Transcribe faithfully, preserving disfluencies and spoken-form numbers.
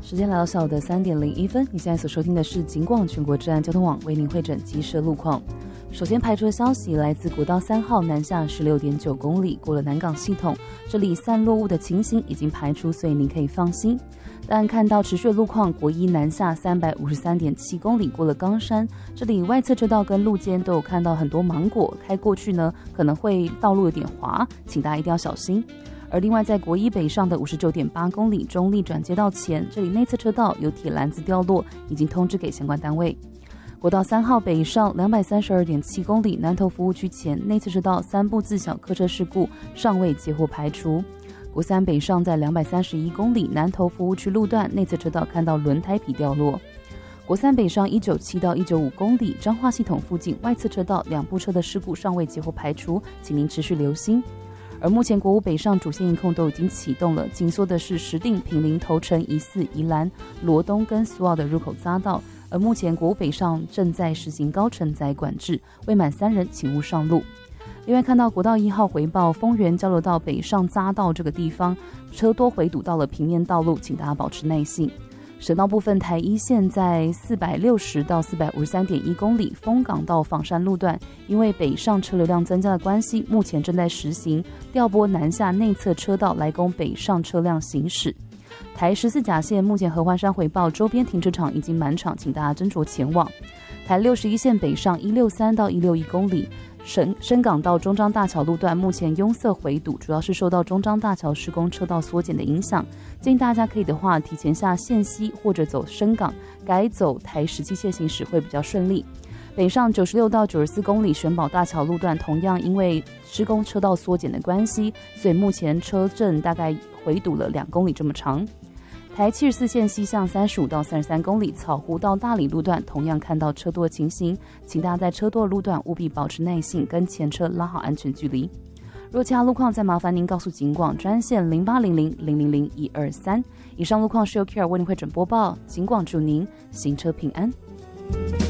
时间来到下午的三点零一分，你现在所收听的是警广全国治安交通网为您会诊及时路况。首先排除的消息来自国道三号南下 十六点九公里，过了南港系统，这里散落物的情形已经排除，所以您可以放心。但看到持续的路况，国一南下 三百五十三点七公里，过了冈山，这里外侧车道跟路肩都有看到很多芒果，开过去呢可能会道路有点滑，请大家一定要小心。而另外在国一北上的 五十九点八公里中立转接道前，这里内侧车道有铁篮子掉落，已经通知给相关单位。国道三号北上 两百三十二点七公里南投服务区前内侧车道三部自小客车事故尚未接获排除。国三北上在两百三十一公里南投服务区路段内侧车道看到轮胎皮掉落。国三北上一百九十七到一百九十五公里彰化系统附近外侧车道两部车的事故尚未接获排除，请您持续留心。而目前国五北上主线营控都已经启动了，紧缩的是石碇、坪林、头城、宜四、宜兰、罗东跟苏澳的入口匝道。而目前国五北上正在实行高承载管制，未满三人请勿上路。另外看到国道一号回报丰原交流道北上匝道这个地方车多回堵到了平面道路，请大家保持耐性。省道部分，台一线在四百六十到四百五十三点一公里丰港到枋山路段，因为北上车流量增加的关系，目前正在实行调拨南下内侧车道来供北上车辆行驶。台十四甲线目前合欢山回报周边停车场已经满场，请大家斟酌前往。台六十一线北上一百六十三到一百六十一公里深深港到中彰大桥路段目前拥塞回堵，主要是受到中彰大桥施工车道缩减的影响，建议大家可以的话提前下线西或者走深港，改走台十七线行驶会比较顺利。北上九十六到九十四公里玄宝大桥路段同样因为施工车道缩减的关系，所以目前车阵大概回堵了两公里这么长。台七十四线西向三十五到三十三公里草湖到大理路段同样看到车多的情形，请大家在车多的路段务必保持耐性，跟前车拉好安全距离。若其他路况再麻烦您告诉警广专线零八零零零零零一二三。以上路况是由 Care 为您会诊播报，警广祝您行车平安。